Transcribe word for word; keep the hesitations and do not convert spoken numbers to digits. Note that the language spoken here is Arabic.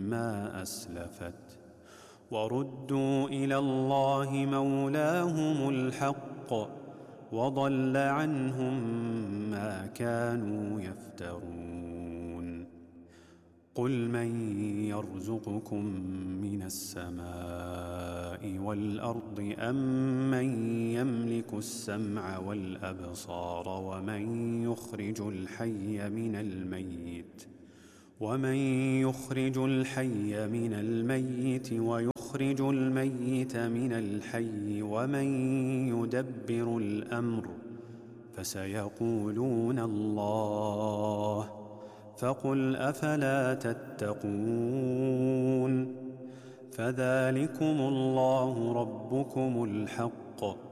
ما أسلفت وردوا إلى الله مولاهم الحق وضل عنهم ما كانوا يفترون. قل من يرزقكم من السماء والأرض أم من يملك السمع والأبصار ومن يخرج الحي من الميت ومن يخرج الحي من الميت ويخرج الميت من الحي ومن يدبر الأمر فسيقولون الله فقل أفلا تتقون. فذلكم الله ربكم الحق